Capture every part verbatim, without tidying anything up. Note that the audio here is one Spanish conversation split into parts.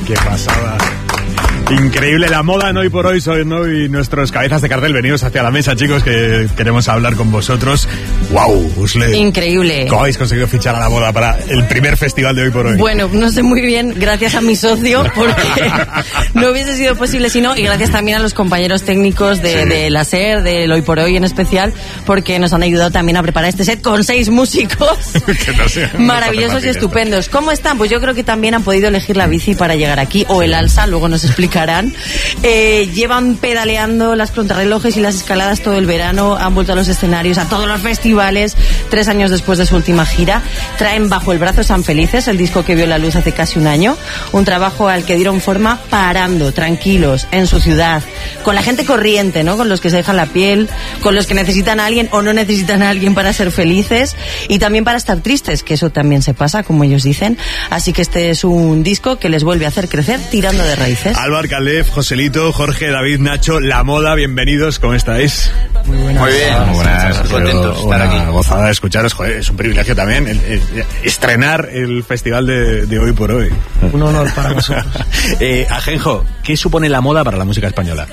Qué pasada. Increíble la moda en Hoy por Hoy. Son hoy nuestros cabezas de cartel. Venidos hacia la mesa, chicos, que queremos hablar con vosotros. ¡Wow! Usle. Increíble. ¿Cómo habéis conseguido fichar a la moda para el primer festival de Hoy por Hoy? Bueno, no sé muy bien, gracias a mi socio, porque no hubiese sido posible si no, y gracias también a los compañeros técnicos de, sí. de la SER, del Hoy por Hoy en especial, porque nos han ayudado también a preparar este set con seis músicos no sé, maravillosos no y estupendos. Esto. ¿Cómo están? Pues yo creo que también han podido elegir la bici para llegar aquí, o el alza, luego nos explicarán. Eh, llevan pedaleando las contrarrelojes y las escaladas todo el verano, han vuelto a los escenarios, a todos los festivales, tres años después de su última gira. Traen bajo el brazo San Felices, el disco que vio la luz hace casi un año, un trabajo al que dieron forma parando, tranquilos, en su ciudad, con la gente corriente, ¿no? Con los que se dejan la piel, con los que necesitan a alguien o no necesitan a alguien para ser felices, y también para estar tristes, que eso también se pasa, como ellos dicen. Así que este es un disco que les vuelve a hacer crecer tirando de raíces. Álvaro Calef, Joselito, Jorge, David, Nacho, La Moda, bienvenidos, ¿cómo estáis? Muy buenas. Muy bien, muy buenas. Contentos de estar una aquí. Gozada de escucharos, joder, es un privilegio también el, el, el estrenar el festival de, de Hoy por Hoy. Un honor para nosotros. eh, Ajenjo, ¿qué supone la moda para la música española?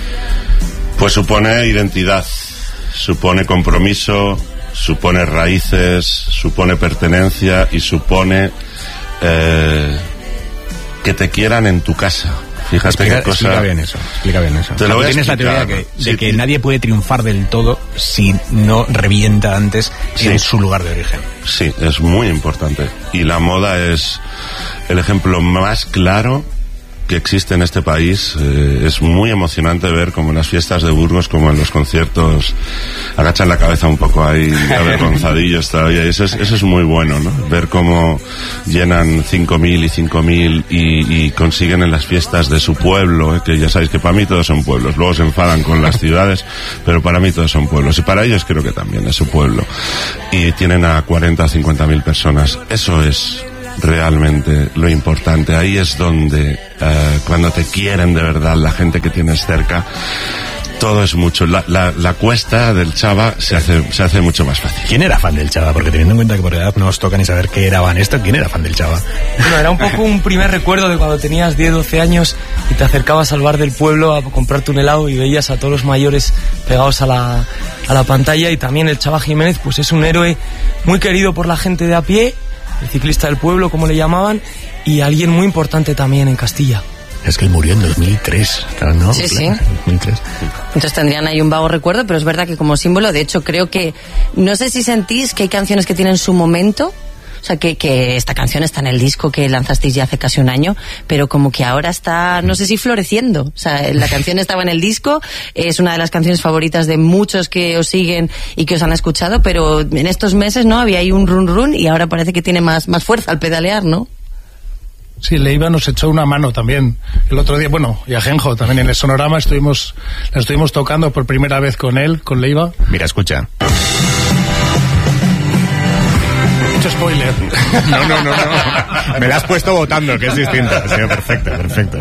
Pues supone identidad, supone compromiso, supone raíces, supone pertenencia y supone eh, que te quieran en tu casa. Fíjate explica, qué cosa... explica bien eso, explica bien eso. Te lo voy a Tienes la teoría que, sí, de que sí. nadie puede triunfar del todo si no revienta antes sí. en su lugar de origen. Sí, es muy importante. Y la moda es el ejemplo más claro que existe en este país. Eh, es muy emocionante ver como en las fiestas de Burgos, como en los conciertos, agachan la cabeza un poco ahí, avergonzadillos todavía. Eso es, eso es muy bueno, ¿no? Ver cómo llenan cinco mil y cinco mil y, y consiguen en las fiestas de su pueblo, eh, que ya sabéis que para mí todos son pueblos. Luego se enfadan con las ciudades, pero para mí todos son pueblos. Y para ellos creo que también es su pueblo. Y tienen a cuarenta o cincuenta mil personas. Eso es realmente lo importante. Ahí es donde uh, cuando te quieren de verdad la gente que tienes cerca, todo es mucho, la, la, la cuesta del Chava se hace, se hace mucho más fácil. ¿Quién era fan del Chava? Porque teniendo en cuenta que por edad no os toca ni saber qué era Van esto, ¿quién era fan del Chava? Bueno, era un poco un primer recuerdo de cuando tenías diez, doce años y te acercabas al bar del pueblo a comprarte un helado y veías a todos los mayores pegados a la, a la pantalla. Y también el Chava Jiménez pues es un héroe muy querido por la gente de a pie, el ciclista del pueblo, como le llamaban, y alguien muy importante también en Castilla. Es que él murió en dos mil tres, ¿no? Sí, claro, sí. dos mil tres. Entonces tendrían ahí un vago recuerdo, pero es verdad que como símbolo, de hecho, creo que, no sé si sentís que hay canciones que tienen su momento. O sea, que, que esta canción está en el disco que lanzasteis ya hace casi un año, pero como que ahora está, no sé si floreciendo. O sea, la canción estaba en el disco, es una de las canciones favoritas de muchos que os siguen y que os han escuchado, pero en estos meses, ¿no? Había ahí un run run y ahora parece que tiene más, más fuerza al pedalear, ¿no? Sí, Leiva nos echó una mano también el otro día, bueno, y Ajenjo también en el Sonorama estuvimos, la estuvimos tocando por primera vez con él, con Leiva. Mira, escucha. Mucho spoiler. No, no, no, no. Me la has puesto votando, que es distinto. Ha sido perfecto, perfecto.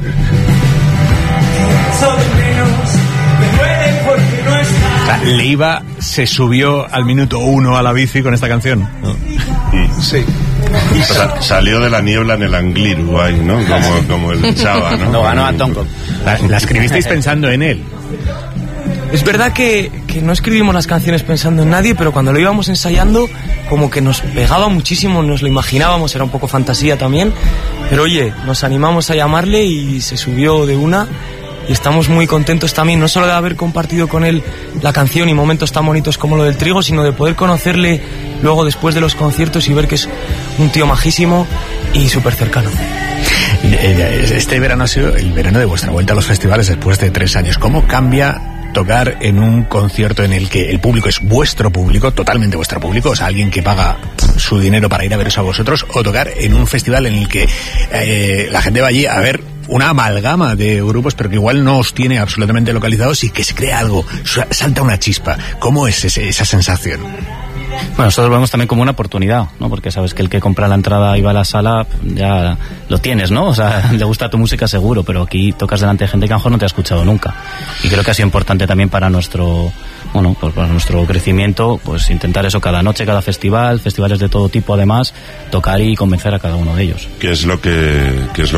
O sea, Leiva se subió al minuto uno a la bici con esta canción, ¿no? Sí. O sea, salió de la niebla en el Angliru, ahí, ¿no? Como, como el Chava, ¿no? Lo ganó a Tonko. La, la escribisteis pensando en él. Es verdad que, que no escribimos las canciones pensando en nadie, pero cuando lo íbamos ensayando, como que nos pegaba muchísimo, nos lo imaginábamos, era un poco fantasía también, pero oye, nos animamos a llamarle y se subió de una, y estamos muy contentos también, no solo de haber compartido con él la canción y momentos tan bonitos como lo del Trigo, sino de poder conocerle luego después de los conciertos y ver que es un tío majísimo y súper cercano. Este verano ha sido el verano de vuestra vuelta a los festivales después de tres años. ¿Cómo cambia tocar en un concierto en el que el público es vuestro público, totalmente vuestro público, o sea, alguien que paga su dinero para ir a veros a vosotros, o tocar en un festival en el que eh, la gente va allí a ver una amalgama de grupos, pero que igual no os tiene absolutamente localizados y que se crea algo, salta una chispa? ¿Cómo es ese, esa sensación? Bueno, nosotros lo vemos también como una oportunidad, ¿no? Porque sabes que el que compra la entrada y va a la sala ya lo tienes, ¿no? O sea, le gusta tu música seguro, pero aquí tocas delante de gente que a lo mejor no te ha escuchado nunca. Y creo que ha sido importante también para nuestro, bueno, pues para nuestro crecimiento, pues intentar eso cada noche, cada festival, festivales de todo tipo además, tocar y convencer a cada uno de ellos. ¿Qué es lo que, qué es lo que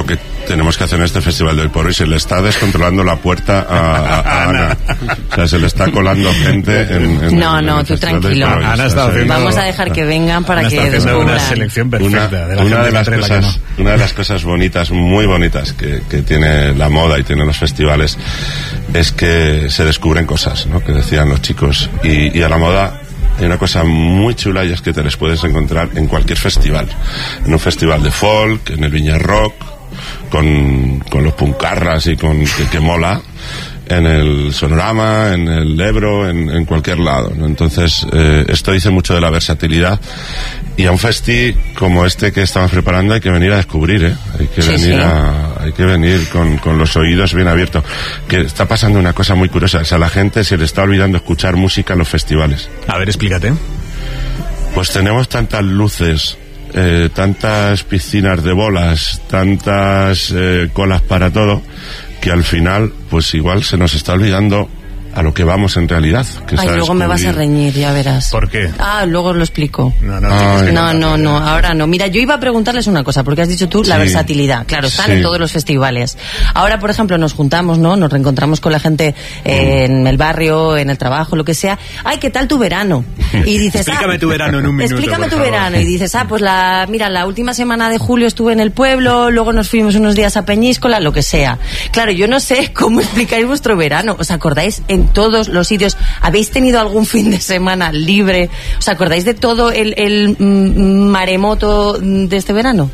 tenemos que hacer en este festival de hoy por hoy. Se le está descontrolando la puerta a, a, a Ana. O sea, se le está colando gente en, en No, en no, el tú festival de hoy tranquilo. por hoy. Ana O sea, está se- haciendo- Vamos a dejar que vengan para Ana que está haciendo descubran. una selección Una, perfecta de la una gente de las que entre, la que cosas, no. una de las cosas bonitas, muy bonitas que, que tiene la moda y tienen los festivales es que se descubren cosas, ¿no? Que decían los chicos. Y, y a la moda hay una cosa muy chula y es que te les puedes encontrar en cualquier festival. En un festival de folk, en el Viña Rock, con, con los puncarras y con que, que mola, en el Sonorama, en el Ebro, en, en cualquier lado, ¿no? Entonces, eh, esto dice mucho de la versatilidad, y a un festi como este que estamos preparando hay que venir a descubrir, ¿eh? Hay que Sí, venir sí. a, hay que venir con, con los oídos bien abiertos. Que está pasando una cosa muy curiosa, o sea, a la gente se le está olvidando escuchar música en los festivales. A ver, explícate. Pues tenemos tantas luces, eh, tantas piscinas de bolas, tantas eh, colas para todo, que al final, pues igual se nos está olvidando a lo que vamos en realidad. Que Ay, es a luego me vas a descubrir. reñir, ya verás. ¿Por qué? Ah, luego os lo explico. No, no, Ay. tienes que No, contar. no, no, ahora no. Mira, yo iba a preguntarles una cosa, porque has dicho tú la Sí. versatilidad. Claro, están Sí. en todos los festivales. Ahora, por ejemplo, nos juntamos, ¿no? Nos reencontramos con la gente eh, en el barrio, en el trabajo, lo que sea. Ay, ¿qué tal tu verano? Y dices, Explícame ah, tu verano en un minuto, Explícame por tu favor. verano. Y dices, ah, pues la, mira, la última semana de julio estuve en el pueblo, luego nos fuimos unos días a Peñíscola, lo que sea. Claro, yo no sé cómo explicáis vuestro verano. ¿Os acordáis en todos los sitios? ¿Habéis tenido algún fin de semana libre? ¿Os acordáis de todo el, el mm, maremoto de este verano?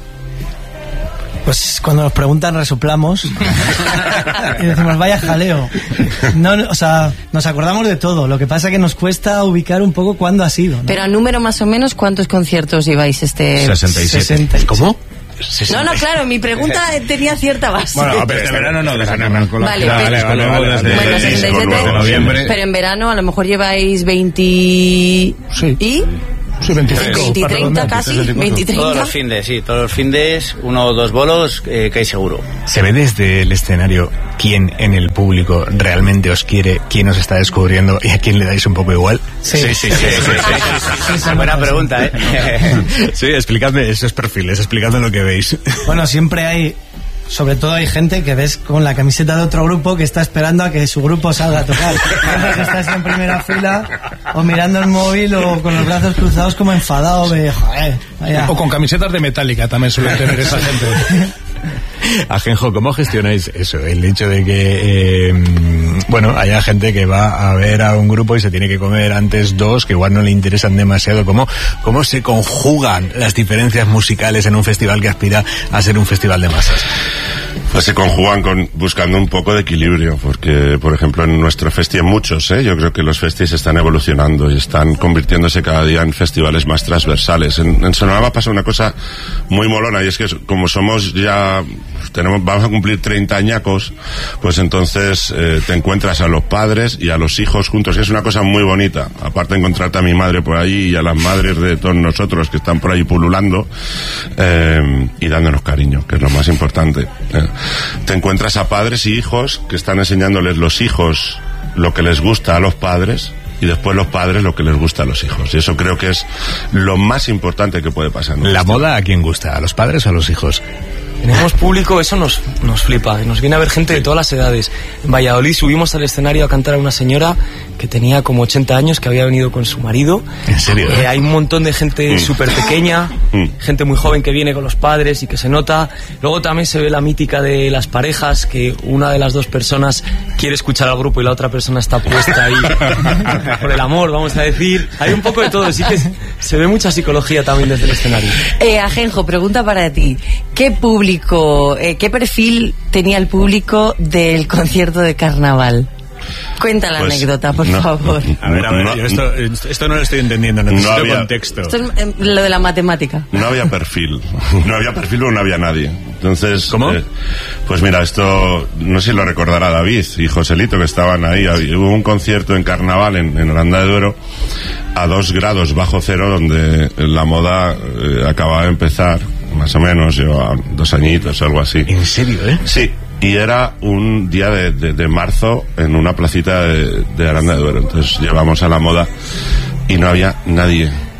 Pues cuando nos preguntan resoplamos y decimos vaya jaleo. No, no, o sea, nos acordamos de todo. Lo que pasa es que nos cuesta ubicar un poco cuándo ha sido, ¿no? Pero a número más o menos, ¿cuántos conciertos lleváis este...? sesenta y siete. sesenta y siete. ¿Cómo? No, no, claro, mi pregunta tenía cierta base. Bueno, pero este verano no, desde que me con la Vale, vale, pero- vale, vale, vale, desde Bueno, el sesenta y disco, siete, luego, noviembre. pero en verano a lo mejor lleváis veinte... Sí. ¿Y? Sí, veinticinco. veinte, para treinta redondear, casi, veintitrés, veinte, Todos treinta. los findes, sí, todos los findes, uno o dos bolos eh, que hay seguro. ¿Se ve desde el escenario quién en el público realmente os quiere, quién os está descubriendo y a quién le dais un poco igual? Sí. sí, sí, sí, sí, sí, sí. Buena pregunta, ¿eh? Sí, explicadme esos perfiles, explicadme lo que veis. Bueno, siempre hay, sobre todo hay gente que ves con la camiseta de otro grupo que está esperando a que su grupo salga a tocar. Gente que estás en primera fila o mirando el móvil o con los brazos cruzados como enfadado de joder, vaya. O con camisetas de Metallica también suelen tener esa gente. Ajenjo, ¿cómo gestionáis eso? El hecho de que, eh, bueno, haya gente que va a ver a un grupo y se tiene que comer antes dos que igual no le interesan demasiado. ¿Cómo, cómo se conjugan las diferencias musicales en un festival que aspira a ser un festival de masas? Pues se conjugan con, buscando un poco de equilibrio, porque, por ejemplo, en nuestro festi, en muchos, ¿eh? Yo creo que los festis están evolucionando y están convirtiéndose cada día en festivales más transversales. En, en Sonorama pasa una cosa muy molona, y es que como somos ya, tenemos, vamos a cumplir treinta añacos, pues entonces eh, te encuentras a los padres y a los hijos juntos, y es una cosa muy bonita. Aparte de encontrarte a mi madre por ahí y a las madres de todos nosotros que están por ahí pululando eh, y dándonos cariño, que es lo más importante. Eh, te encuentras a padres y hijos que están enseñándoles los hijos lo que les gusta a los padres y después los padres lo que les gusta a los hijos. Y eso creo que es lo más importante que puede pasar. ¿No? ¿La moda a quién gusta? ¿A los padres o a los hijos? Tenemos público, eso nos, nos flipa. Nos viene a ver gente de todas las edades. En Valladolid subimos al escenario a cantar a una señora que tenía como ochenta años, que había venido con su marido. ¿En serio? Eh, hay un montón de gente Mm. súper pequeña, Mm. gente muy joven que viene con los padres y que se nota. Luego también se ve la mítica de las parejas, que una de las dos personas quiere escuchar al grupo y la otra persona está puesta ahí por el amor, vamos a decir. Hay un poco de todo, sí que se ve mucha psicología también desde el escenario. Eh, Ajenjo, pregunta para ti. ¿Qué público, eh, qué perfil tenía el público del concierto de carnaval? Cuenta la Pues, anécdota, por no, favor. A ver, a ver, No, yo esto, esto no lo estoy entendiendo, necesito No había- contexto. Esto es eh, lo de la matemática. No había perfil, no había perfil porque no había nadie. Entonces, ¿Cómo? eh, pues mira, esto, no sé si lo recordará David y Joselito que estaban ahí. Había- Hubo un concierto en Carnaval en, en Aranda de Duero a dos grados bajo cero, donde la moda eh, acababa de empezar, más o menos, llevaba dos añitos, algo así. ¿En serio, eh? Sí, y era un día de, de, de marzo en una placita de, de Aranda de Duero. Entonces llevamos a la moda y no había nadie.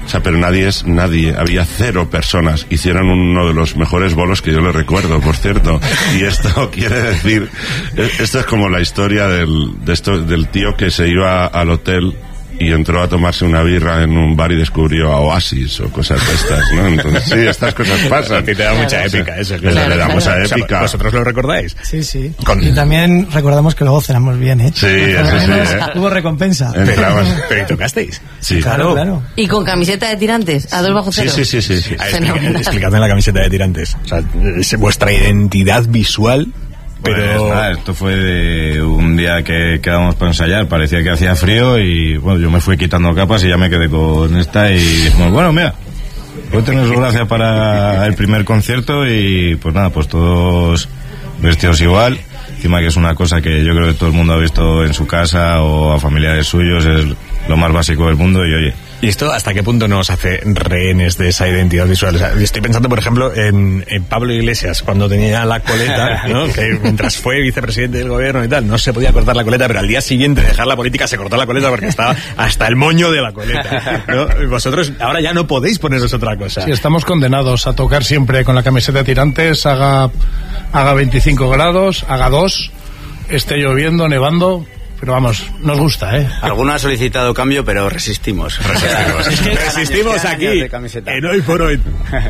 O sea, pero nadie es nadie. Había cero personas. Hicieron uno de los mejores bolos que yo le recuerdo, por cierto. Y esto quiere decir... Esto es como la historia del, de esto, del tío que se iba al hotel y entró a tomarse una birra en un bar y descubrió a Oasis o cosas de estas, ¿no? Entonces, sí, estas cosas pasan. A ti te da mucha épica eso. Que claro, le da mucha épica. O sea, ¿vosotros lo recordáis? Sí, sí. Con... Y también recordamos que luego cenamos bien, ¿eh? Sí, eso sí, ¿eh? Hubo recompensa. Entramos. ¿Pero y tocasteis? Sí. Claro, claro. Y con camiseta de tirantes, a dos bajo cero. Sí, sí, sí, sí. Ah, explica- explicadme la camiseta de tirantes. O sea, es vuestra identidad visual... Pues Pero nada, esto fue de un día que quedamos para ensayar, parecía que hacía frío y bueno, yo me fui quitando capas y ya me quedé con esta y dijimos, bueno, mira, hoy tenemos gracia para el primer concierto y pues nada, pues todos vestidos igual, encima que es una cosa que yo creo que todo el mundo ha visto en su casa o a familiares suyos, es lo más básico del mundo y oye... ¿Y esto hasta qué punto nos hace rehenes de esa identidad visual? O sea, estoy pensando, por ejemplo, en, en Pablo Iglesias, cuando tenía la coleta, ¿no? Que mientras fue vicepresidente del gobierno y tal, no se podía cortar la coleta, pero al día siguiente de dejar la política se cortó la coleta porque estaba hasta el moño de la coleta, ¿no? Vosotros ahora ya no podéis poneros otra cosa. Sí, estamos condenados a tocar siempre con la camiseta de tirantes, haga, haga veinticinco grados, haga dos, esté lloviendo, nevando... Pero vamos, nos gusta, ¿eh? Alguno ha solicitado cambio, pero resistimos. Resistimos, es que resistimos aquí, en Hoy por Hoy.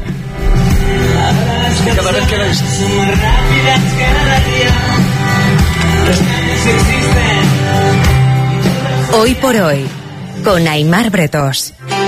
Cada vez que veis... Hoy por Hoy, con Aimar Bretos.